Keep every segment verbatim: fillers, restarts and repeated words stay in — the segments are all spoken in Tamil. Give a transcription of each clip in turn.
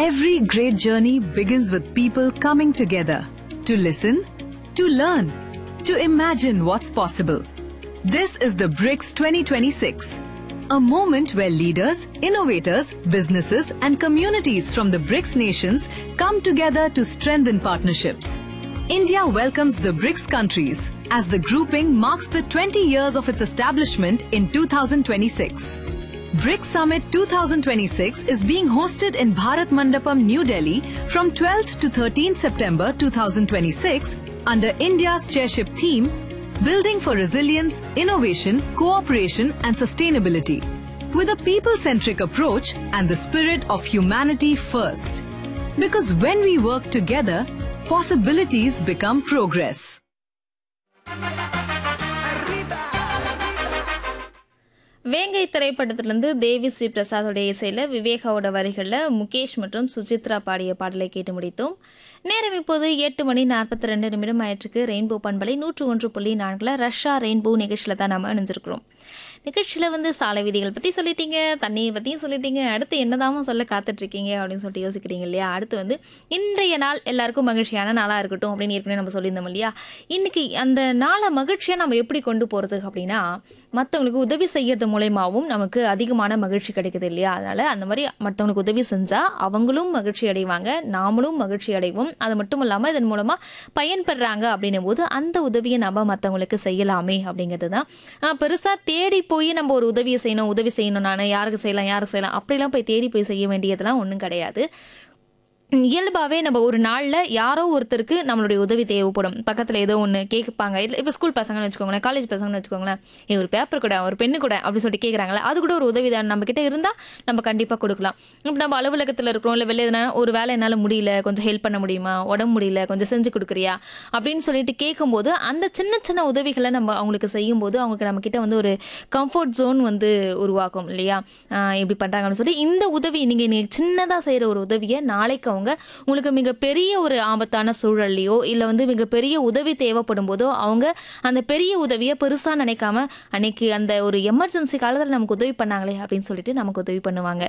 Every great journey begins with people coming together to listen, to learn, to imagine what's possible. This is the BRICS twenty twenty-six, a moment where leaders, innovators, businesses and communities from the BRICS nations come together to strengthen partnerships. India welcomes the BRICS countries as the grouping marks the twenty years of its establishment in two thousand twenty-six. BRICS Summit twenty twenty-six is being hosted in Bharat Mandapam, New Delhi from twelfth to thirteenth September two thousand twenty-six under India's chairship theme, Building for Resilience, Innovation, Cooperation and Sustainability, with a people-centric approach and the spirit of humanity first. Because when we work together, possibilities become progress. வேங்கை திரைப்படத்திலிருந்து தேவி ஸ்ரீ பிரசாதோடைய இசையில் விவேகாவோட வரிகளில் முகேஷ் மற்றும் சுசித்ரா பாடிய பாடலை கேட்டு முடித்தோம். நேரம் இப்போது எட்டு மணி நாற்பத்தி ரெண்டு நிமிடம் ஆயிற்றுக்கு. ரெயின்போ பண்பலை நூற்று ஒன்று புள்ளி நான்கில் ரஷ்யா ரெயின்போ நிகழ்ச்சியில் தான் நம்ம அணிஞ்சிருக்கிறோம். நிகழ்ச்சியில் வந்து சாலை விதிகள் பற்றி சொல்லிட்டீங்க, தண்ணியை பற்றியும் சொல்லிட்டீங்க, அடுத்து என்னதாமோ சொல்ல காத்துட்ருக்கீங்க அப்படின்னு சொல்லிட்டு யோசிக்கிறீங்க இல்லையா? அடுத்து வந்து இன்றைய நாள் எல்லாருக்கும் மகிழ்ச்சியான நாளாக இருக்கட்டும் அப்படின்னு ஏற்கனவே நம்ம சொல்லியிருந்தோம் இல்லையா? இன்றைக்கி அந்த நாளை மகிழ்ச்சியாக நம்ம எப்படி கொண்டு போகிறது அப்படின்னா, மற்றவங்களுக்கு உதவி செய்யறது மூலயமாவும் நமக்கு அதிகமான மகிழ்ச்சி கிடைக்குது இல்லையா? அதனால் அந்த மாதிரி மற்றவங்களுக்கு உதவி செஞ்சால் அவங்களும் மகிழ்ச்சி அடைவாங்க, நாமளும் மகிழ்ச்சி அடைவோம். அது மட்டும் இல்லாமல் இதன் மூலமாக பயன்பெறாங்க அப்படின்னும் போது அந்த உதவியை நம்ம மற்றவங்களுக்கு செய்யலாமே அப்படிங்கிறது தான். பெருசாக தேடி போய் நம்ம ஒரு உதவியை செய்யணும் உதவி செய்யணும் நான் யாருக்கு செய்யலாம் யாருக்கு செய்யலாம் அப்படிலாம் போய் தேடி போய் செய்ய வேண்டியதெல்லாம் ஒன்றும் கிடையாது. இயல்பாகவே நம்ம ஒரு நாளில் யாரோ ஒருத்தருக்கு நம்மளுடைய உதவி தேவைப்படும். பக்கத்தில் ஏதோ ஒன்று கேட்பாங்க, இல்லை இப்போ ஸ்கூல் பசங்கன்னு வச்சுக்கோங்களேன், காலேஜ் பசங்கன்னு வச்சுக்கோங்களேன், ஏ ஒரு பேப்பர் கூட ஒரு பெண்ணு கூட அப்படின்னு சொல்லிட்டு கேட்குறாங்களே, அது கூட ஒரு உதவி தான். நம்மக்கிட்ட இருந்தால் நம்ம கண்டிப்பாக கொடுக்கலாம். இப்போ நம்ம அலுவலகத்தில் இருக்கிறோம், இல்லை வெளியே எதுனா ஒரு வேலை என்னால் முடியல, கொஞ்சம் ஹெல்ப் பண்ண முடியுமா, உடம்பு முடியல, கொஞ்சம் செஞ்சு கொடுக்குறியா அப்படின்னு சொல்லிட்டு கேட்கும்போது அந்த சின்ன சின்ன உதவிகளை நம்ம அவங்களுக்கு செய்யும்போது அவங்களுக்கு நம்மக்கிட்ட வந்து ஒரு கம்ஃபர்ட் ஜோன் வந்து உருவாக்கும் இல்லையா? எப்படி பண்ணுறாங்கன்னு சொல்லி இந்த உதவி நீங்கள் நீங்கள் சின்னதாக செய்கிற ஒரு உதவியை நாளைக்கு அவங்க உங்களுக்கு மிகப்பெரிய ஒரு ஆபத்தான சூழல்லையோ இல்லை வந்து மிகப்பெரிய உதவி தேவைப்படும் போதோ அவங்க அந்த பெரிய உதவியை பெருசாக நினைக்காம அன்னைக்கு அந்த ஒரு எமர்ஜென்சி காலத்தில் நமக்கு உதவி பண்ணாங்களே அப்படின்னு சொல்லிட்டு நமக்கு உதவி பண்ணுவாங்க.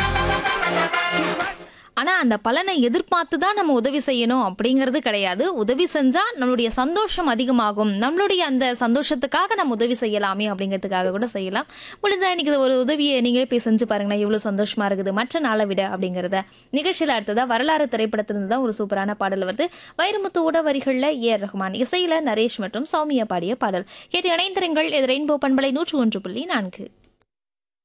ஆனால் அந்த பலனை எதிர்பார்த்து தான் நம்ம உதவி செய்யணும் அப்படிங்கிறது கிடையாது. உதவி செஞ்சால் நம்மளுடைய சந்தோஷம் அதிகமாகும், நம்மளுடைய அந்த சந்தோஷத்துக்காக நம்ம உதவி செய்யலாமே அப்படிங்கிறதுக்காக கூட செய்யலாம். முடிஞ்சால் இன்னைக்கு ஒரு உதவியை நீங்களே போய் செஞ்சு பாருங்களேன், எவ்வளோ சந்தோஷமாக இருக்குது மற்ற நாளை விட அப்படிங்கிறத. நிகழ்ச்சியில் அடுத்ததாக வரலாறு திரைப்படத்திலிருந்து தான் ஒரு சூப்பரான பாடல் வருது. வைரமுத்துவோட வரிகளில் ஏ ஆர் ரஹ்மான், இசையில் நரேஷ் மற்றும் சௌமியா பாடிய பாடல் கேட்டு இணைந்திருங்கள். இது ரெயின்போ பண்பலை நூற்று ஒன்று புள்ளி நான்கு.